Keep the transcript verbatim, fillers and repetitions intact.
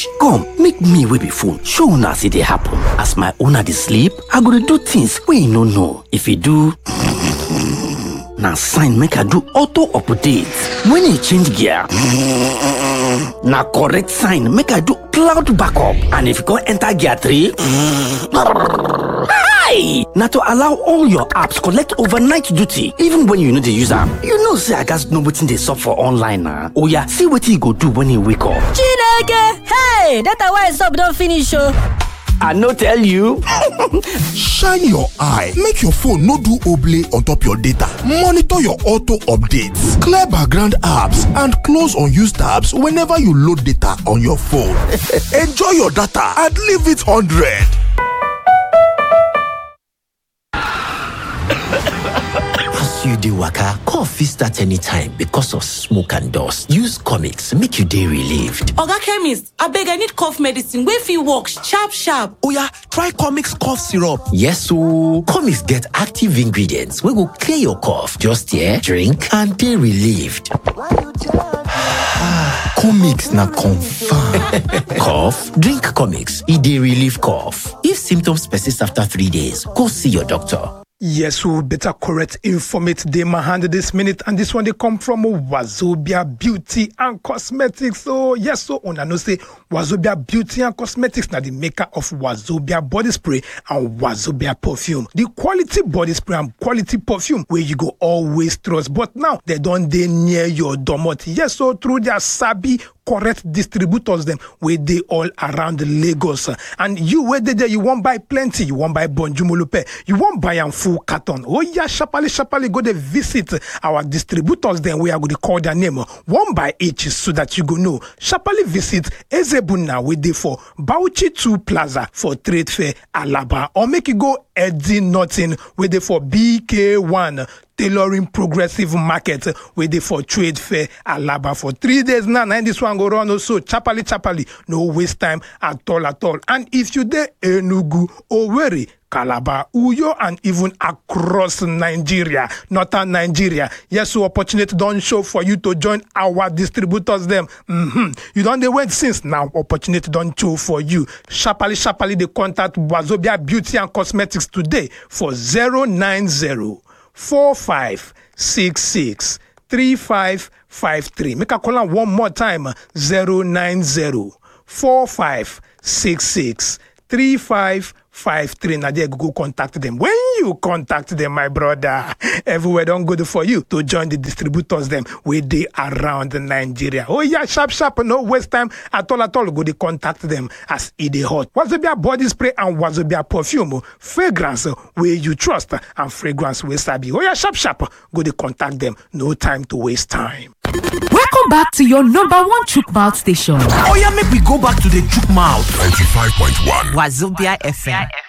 Come, make me wey be phone show una see dey happen. As my owner dey sleep, I go dey do things wey e no know. If e do na sign make I do auto update. When e change gear, na correct sign make I do cloud backup. And if you go enter gear three, hi! Na to allow all your apps collect overnight duty even when you no dey use am. You know say I gats know wetin dey sup for online na. Oya, see wetin you go do when you wake up. Chineke! Hey! Data wey sup don finish o. I no tell you. Shine your eye, make your phone no do oblay on top your data. Monitor your auto updates, clear background apps, and close unused tabs whenever you load data on your phone. Enjoy your data and leave it one hundred. As you dey waka, cough fit start anytime because of smoke and dust. Use Comix make you dey relieved. Oga chemist, abeg I need cough medicine wey fit work sharp sharp. Oya, try Comix cough syrup. Yes ooo, Comix get active ingredients wey go clear your cough. Just here, drink and dey relieved. Comix na confirm. Cough? Drink Comix, e dey relieve cough. If symptoms persist after three days, go see your doctor. Yes, we better correct informate they my hand this minute, and this one they come from Wazobia Beauty and Cosmetics. So yes, so on I know say Wazobia Beauty and Cosmetics now the maker of Wazobia body spray and Wazobia perfume. The quality body spray and quality perfume where you go always trust. But now they don't they near your domot. Yes, so through their sabi correct distributors them where they all around Lagos. And you where they there you won't buy plenty, you won't buy Bonjumulupe, you won't buy and full carton. Oh yeah, sharply, sharply go to visit our distributors then we are going to call their name one by each so that you go know. Sharply visit Ezebuna with they for Bauchi two Plaza for Trade Fair Alaba, or make you go Eddie Nothing with they for B K one Tailoring Progressive Market with they for Trade Fair Alaba for three days now. And this one go run also chapali chapali, no waste time at all at all. And if you there Enugu Owerri, Calabar, Uyo, and even across Nigeria, northern Nigeria. Yes, so opportunity don't show for you to join our distributors them. Mm-hmm. You don't they wait since now. Opportunity don't show for you. Sharply, sharply, they contact Wazobia Beauty and Cosmetics today for zero nine zero four five six six three five five three. Make a call on one more time. zero nine zero four five six six three five five three. Now there go contact them. When you contact them, my brother, everywhere don't go for you to join the distributors them where they around Nigeria. Oh yeah, sharp sharp, no waste time at all at all. Go to contact them as it is hot. Wazobia body spray and Wazobia perfume, fragrance where you trust and fragrance where sabi. Oh yeah, sharp sharp, go to contact them. No time to waste time. Welcome back to your number one chook mouth station. Oh yeah, make we go back to the chook mouth. ninety-five point one Wazobia F M.